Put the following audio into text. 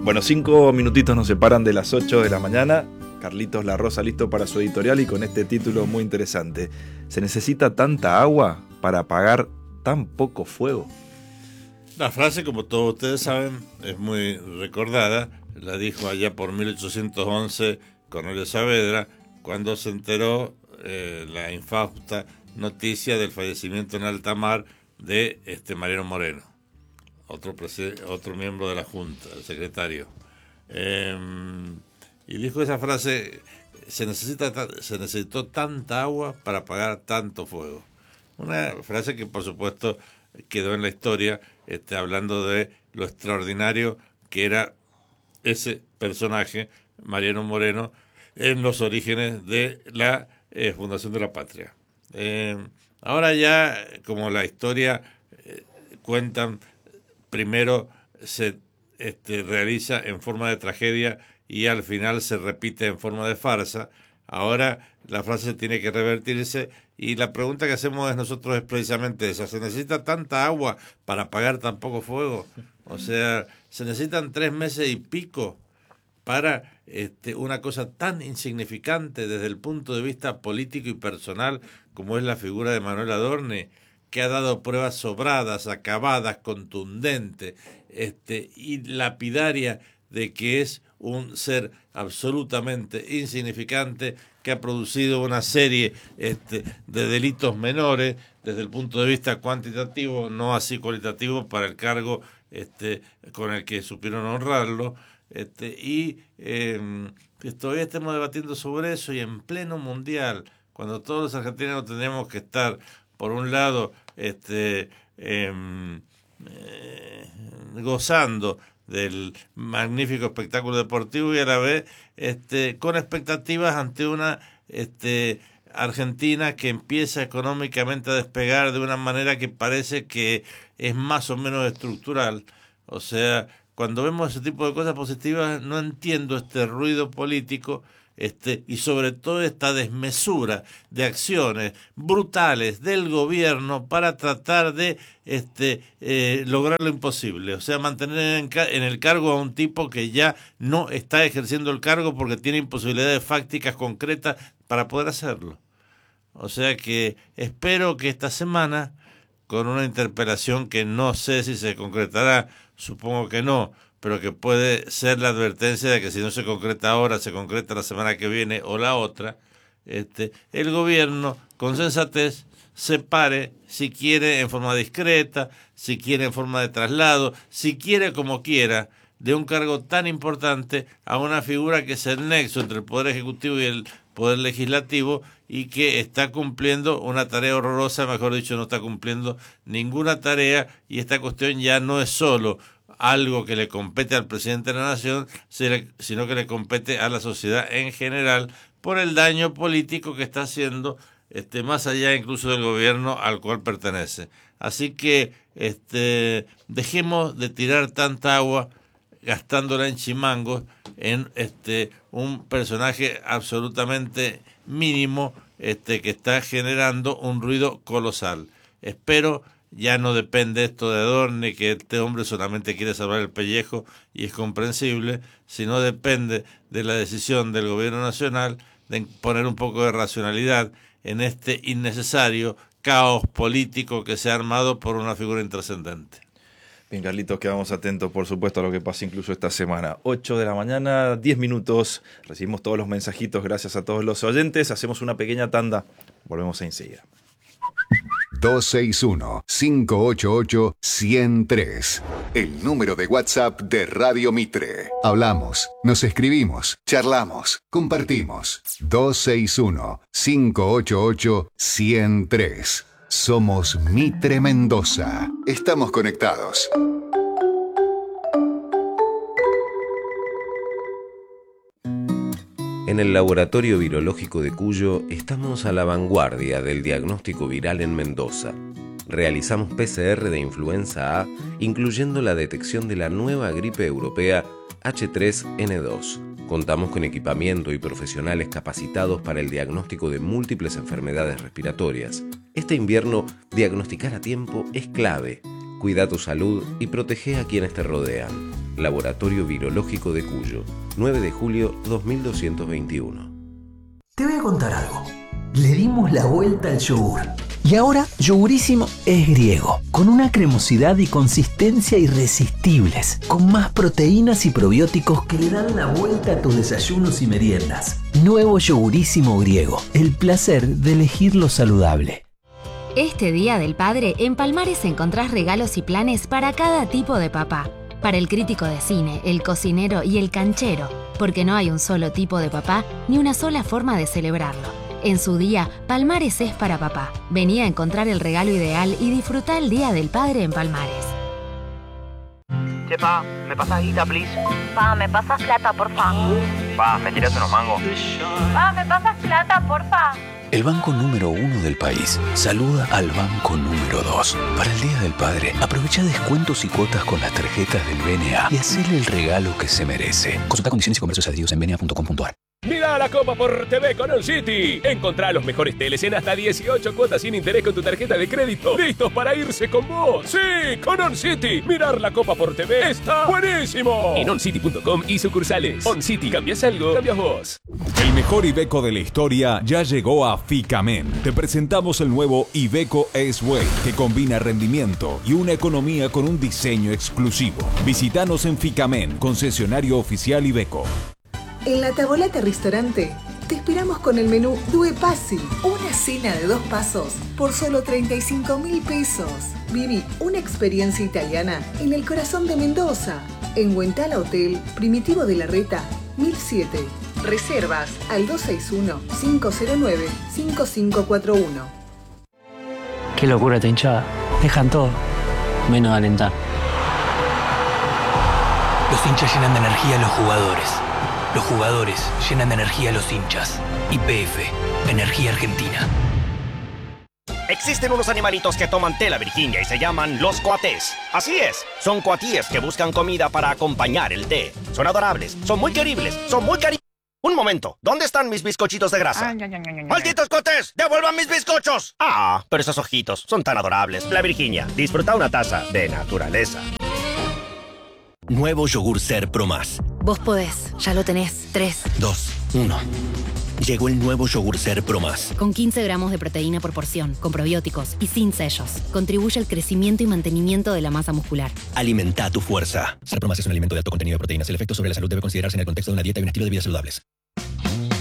Bueno, 5 minutitos nos separan de las 8 de la mañana. Carlitos La Rosa listo para su editorial y con este título muy interesante. ¿Se necesita tanta agua para apagar tan poco fuego? La frase, como todos ustedes saben, es muy recordada. La dijo allá por 1811 Cornelio Saavedra, cuando se enteró la infausta noticia del fallecimiento en alta mar de Mariano Moreno, otro miembro de la Junta, el secretario. Y dijo esa frase: se necesitó tanta agua para apagar tanto fuego. Una frase que, por supuesto, quedó en la historia, hablando de lo extraordinario que era ese personaje, Mariano Moreno, en los orígenes de la Fundación de la Patria. Ahora ya, como la historia cuentan, primero se realiza en forma de tragedia y al final se repite en forma de farsa. Ahora la frase tiene que revertirse y la pregunta que hacemos nosotros es precisamente esa: ¿se necesita tanta agua para apagar tan poco fuego? O sea, ¿se necesitan 3 meses y pico para una cosa tan insignificante desde el punto de vista político y personal como es la figura de Manuel Adorni, que ha dado pruebas sobradas, acabadas, contundentes y lapidaria de que es un ser absolutamente insignificante, que ha producido una serie de delitos menores desde el punto de vista cuantitativo, no así cualitativo, para el cargo con el que supieron honrarlo, y que todavía estemos debatiendo sobre eso, y en pleno mundial, cuando todos los argentinos tenemos que estar, por un lado, gozando del magnífico espectáculo deportivo y a la vez con expectativas ante una Argentina que empieza económicamente a despegar de una manera que parece que es más o menos estructural. O sea, cuando vemos ese tipo de cosas positivas, no entiendo este ruido político y sobre todo esta desmesura de acciones brutales del gobierno para tratar de lograr lo imposible. O sea, mantener en el cargo a un tipo que ya no está ejerciendo el cargo porque tiene imposibilidades fácticas concretas para poder hacerlo. O sea que espero que esta semana, con una interpelación que no sé si se concretará, supongo que no, pero que puede ser la advertencia de que si no se concreta ahora, se concreta la semana que viene o la otra, el gobierno con sensatez se pare, si quiere en forma discreta, si quiere en forma de traslado, si quiere como quiera, de un cargo tan importante a una figura que es el nexo entre el Poder Ejecutivo y el Poder Legislativo, y que está cumpliendo una tarea horrorosa, mejor dicho, no está cumpliendo ninguna tarea, y esta cuestión ya no es solo algo que le compete al presidente de la Nación, sino que le compete a la sociedad en general por el daño político que está haciendo, más allá incluso del gobierno al cual pertenece. Así que dejemos de tirar tanta agua gastándola en chimangos, en un personaje absolutamente mínimo que está generando un ruido colosal. Espero ya no depende esto de Adorni, que este hombre solamente quiere salvar el pellejo y es comprensible, sino depende de la decisión del gobierno nacional de poner un poco de racionalidad en este innecesario caos político que se ha armado por una figura intrascendente. Bien, Carlitos, quedamos atentos, por supuesto, a lo que pasa incluso esta semana. 8 de la mañana, 10 minutos. Recibimos todos los mensajitos, gracias a todos los oyentes. Hacemos una pequeña tanda. Volvemos enseguida. 261-588-103. El número de WhatsApp de Radio Mitre. Hablamos, nos escribimos, charlamos, compartimos. 261-588-103. Somos Mitre Mendoza. Estamos conectados. En el Laboratorio Virológico de Cuyo estamos a la vanguardia del diagnóstico viral en Mendoza. Realizamos PCR de influenza A, incluyendo la detección de la nueva gripe europea H3N2. Contamos con equipamiento y profesionales capacitados para el diagnóstico de múltiples enfermedades respiratorias. Este invierno, diagnosticar a tiempo es clave. Cuida tu salud y protege a quienes te rodean. Laboratorio Virológico de Cuyo, 9 de julio 2221. Te voy a contar algo. Le dimos la vuelta al yogur. Y ahora, Yogurísimo es griego, con una cremosidad y consistencia irresistibles, con más proteínas y probióticos que le dan la vuelta a tus desayunos y meriendas. Nuevo Yogurísimo griego, el placer de elegir lo saludable. Este Día del Padre, en Palmares encontrás regalos y planes para cada tipo de papá. Para el crítico de cine, el cocinero y el canchero, porque no hay un solo tipo de papá ni una sola forma de celebrarlo. En su día, Palmares es para papá. Vení a encontrar el regalo ideal y disfruta el Día del Padre en Palmares. Che, pa, ¿me pasas guita, please? Pa, ¿me pasas plata, porfa? Pa, ¿me tiras unos mangos? Pa, ¿me pasas plata, porfa? El banco número 1 del país saluda al banco número 2. Para el Día del Padre, aprovecha descuentos y cuotas con las tarjetas del BNA y hacele el regalo que se merece. Consulta condiciones y comercios adheridos en bna.com.ar. Mira la Copa por TV con OnCity. Encontrá los mejores teles en hasta 18 cuotas sin interés con tu tarjeta de crédito. ¡Listos para irse con vos! ¡Sí! ¡Con OnCity! Mirar la Copa por TV está buenísimo. En oncity.com y sucursales. OnCity. ¿Cambias algo? Cambias vos. El mejor Iveco de la historia ya llegó a Ficamen. Te presentamos el nuevo Iveco S-Way, que combina rendimiento y una economía con un diseño exclusivo. Visítanos en Ficamen, concesionario oficial Iveco. En La Tavolata Restaurante te esperamos con el menú Due Passi, una cena de 2 pasos por solo 35.000 pesos. Viví una experiencia italiana en el corazón de Mendoza, en Huentala Hotel, Primitivo de la Reta, 1007. Reservas al 261-509-5541. Qué locura esta hinchada. Dejan todo, menos alentar. Los hinchas llenan de energía a los jugadores. Los jugadores llenan de energía a los hinchas. YPF, Energía Argentina. Existen unos animalitos que toman té la Virginia y se llaman los coatés. Así es, son coatíes que buscan comida para acompañar el té. Son adorables, son muy queribles, son muy cariñosos. Un momento, ¿dónde están mis bizcochitos de grasa? ¡Malditos coatés! ¡Devuelvan mis bizcochos! Ah, pero esos ojitos son tan adorables. La Virginia, disfruta una taza de naturaleza. Nuevo yogur Ser Pro Más. Vos podés, ya lo tenés. 3, 2, 1. Llegó el nuevo yogur Ser Pro Más. Con 15 gramos de proteína por porción, con probióticos y sin sellos. Contribuye al crecimiento y mantenimiento de la masa muscular. Alimenta tu fuerza. Ser Pro Más es un alimento de alto contenido de proteínas. El efecto sobre la salud debe considerarse en el contexto de una dieta y un estilo de vida saludables.